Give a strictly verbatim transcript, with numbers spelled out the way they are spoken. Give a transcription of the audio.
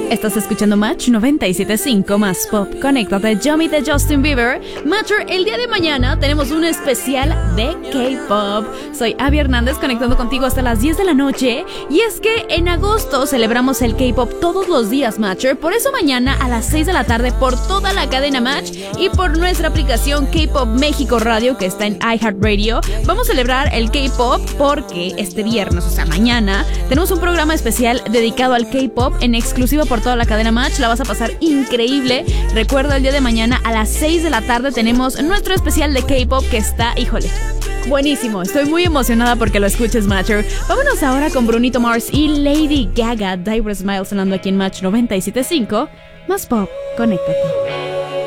Estás escuchando Match noventa y siete punto cinco más pop. Conéctate, Yummy de Justin Bieber. Matcher, el día de mañana tenemos un especial de K-pop. Soy Abby Hernández, conectando contigo hasta las diez de la noche. Y es que en agosto celebramos el K-pop todos los días, Matcher. Por eso mañana a las seis de la tarde por toda la cadena Match y por nuestra aplicación K-Pop México Radio, que está en iHeartRadio, vamos a celebrar el K-pop porque este viernes, o sea mañana, tenemos un programa especial dedicado al K-pop en exclusiva por toda la cadena Match. La vas a pasar increíble. Recuerda, el día de mañana a las seis de la tarde tenemos nuestro especial de K-pop que está, híjole, buenísimo. Estoy muy emocionada porque lo escuches, Matcher. Vámonos ahora con Brunito Mars y Lady Gaga. Diverse Smile sonando aquí en Match noventa y siete punto cinco más pop. Conéctate.